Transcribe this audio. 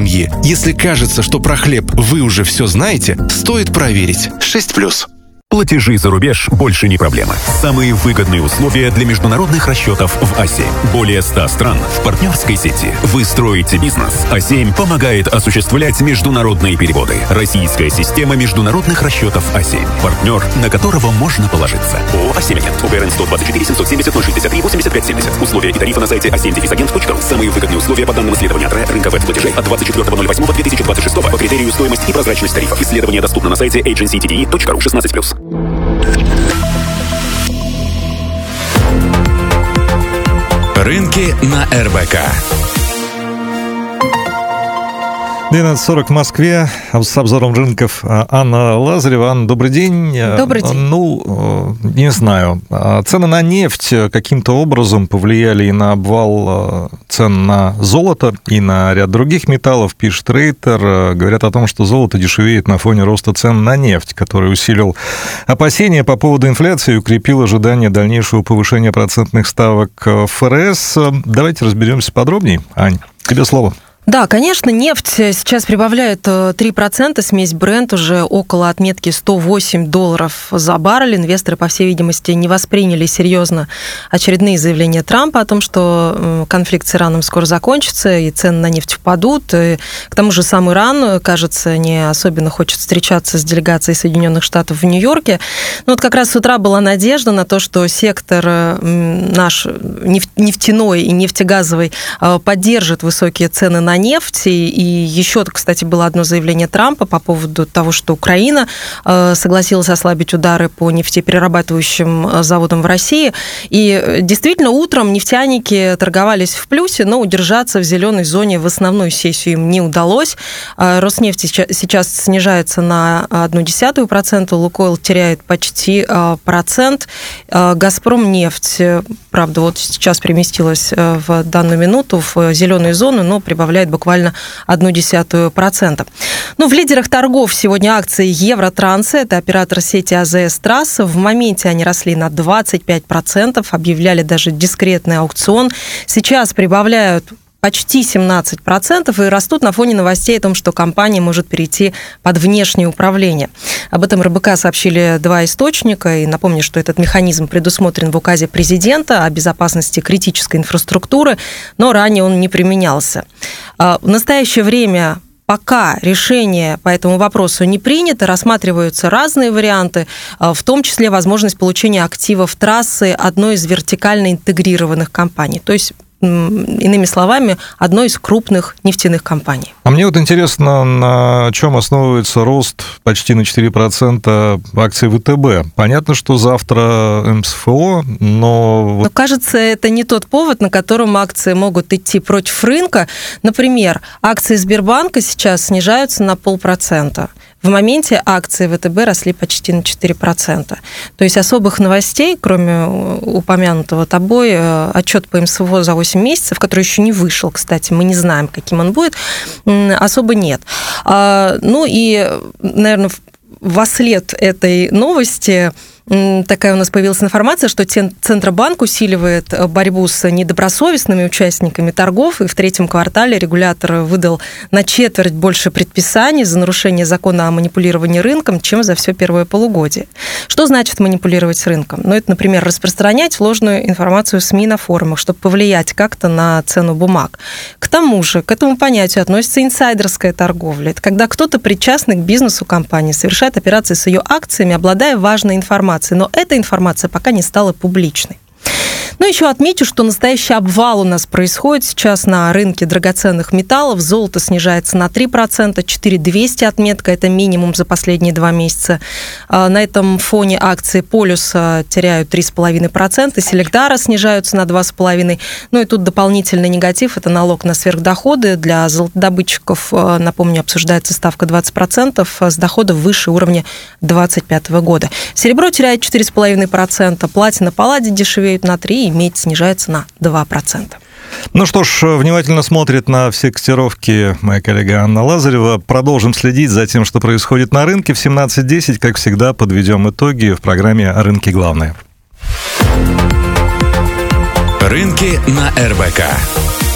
семьи. Если кажется, что про хлеб вы уже все знаете, стоит проверить. 6+. Платежи за рубеж больше не проблема. Самые выгодные условия для международных расчетов в А7. Более 100 стран в партнерской сети. Вы строите бизнес. А7 помогает осуществлять международные переводы. Российская система международных расчетов А7. Партнер, на которого можно положиться. ООО «А7 Агент». УГРН 124 770 063 85 70. Условия и тарифы на сайте a7-agent.ru. Самые выгодные условия по данным исследования рынка веб-платежей от 24.08.2026 по критерию стоимость и прозрачность тарифов. Исследование доступно на сайте agencytde.ru 16+. Рынки на РБК. 12:40 в Москве. С обзором рынков Анна Лазарева. Анна, добрый день. Добрый день. Не знаю. Цены на нефть каким-то образом повлияли и на обвал цен на золото, и на ряд других металлов, пишет Рейтер. Говорят о том, что золото дешевеет на фоне роста цен на нефть, который усилил опасения по поводу инфляции и укрепил ожидание дальнейшего повышения процентных ставок ФРС. Давайте разберемся подробнее. Ань, тебе слово. Да, конечно, нефть сейчас прибавляет 3%, смесь Brent уже около отметки $108 за баррель. Инвесторы, по всей видимости, не восприняли серьезно очередные заявления Трампа о том, что конфликт с Ираном скоро закончится и цены на нефть впадут. И к тому же сам Иран, кажется, не особенно хочет встречаться с делегацией Соединенных Штатов в Нью-Йорке. Но вот как раз с утра была надежда на то, что сектор наш нефтяной и нефтегазовый поддержит высокие цены на нефть. И еще, кстати, было одно заявление Трампа по поводу того, что Украина согласилась ослабить удары по нефтеперерабатывающим заводам в России. И действительно, утром нефтяники торговались в плюсе, но удержаться в зеленой зоне в основную сессию им не удалось. Роснефть сейчас снижается на 0,1%, Лукойл теряет почти 1%. Газпромнефть, правда, вот сейчас переместилась в данную минуту в зеленую зону, но прибавляет буквально 0,1%. Ну, в лидерах торгов сегодня акции Евротранса, это оператор сети АЗС Трасса. В моменте они росли на 25%, объявляли даже дискретный аукцион. Сейчас прибавляют почти 17% и растут на фоне новостей о том, что компания может перейти под внешнее управление. Об этом РБК сообщили два источника. И напомню, что этот механизм предусмотрен в указе президента о безопасности критической инфраструктуры, но ранее он не применялся. В настоящее время пока решение по этому вопросу не принято, рассматриваются разные варианты, в том числе возможность получения активов трассы одной из вертикально интегрированных компаний. То есть, иными словами, одной из крупных нефтяных компаний. А мне вот интересно, на чем основывается рост почти на 4% акций ВТБ. Понятно, что завтра МСФО, но кажется, это не тот повод, на котором акции могут идти против рынка. Например, акции Сбербанка сейчас снижаются на 0,5%. В моменте акции ВТБ росли почти на 4%. То есть особых новостей, кроме упомянутого тобой, отчет по МСФО за 8 месяцев, который еще не вышел, кстати, мы не знаем, каким он будет, особо нет. Ну и, наверное, вслед этой новости такая у нас появилась информация, что Центробанк усиливает борьбу с недобросовестными участниками торгов, и в третьем квартале регулятор выдал на четверть больше предписаний за нарушение закона о манипулировании рынком, чем за все первое полугодие. Что значит манипулировать рынком? Ну, это, например, распространять ложную информацию в СМИ на форумах, чтобы повлиять как-то на цену бумаг. К тому же, к этому понятию относится инсайдерская торговля. Это когда кто-то, причастный к бизнесу компании, совершает операции с ее акциями, обладая важной информацией. Но эта информация пока не стала публичной. Но еще отмечу, что настоящий обвал у нас происходит сейчас на рынке драгоценных металлов. Золото снижается на 3%, 4200 отметка, это минимум за последние 2 месяца. На этом фоне акции Полюса теряют 3,5%, Селектара снижаются на 2,5%. Ну и тут дополнительный негатив, это налог на сверхдоходы. Для золотодобытчиков, напомню, обсуждается ставка 20% с доходов выше уровня 2025 года. Серебро теряет 4,5%, платина, палладий дешевеют на 3%, и медь снижается на 2%. Ну что ж, внимательно смотрит на все котировки моя коллега Анна Лазарева. Продолжим следить за тем, что происходит на рынке. В 17:10, как всегда, подведем итоги в программе «Рынки. Главное». Рынки на РБК.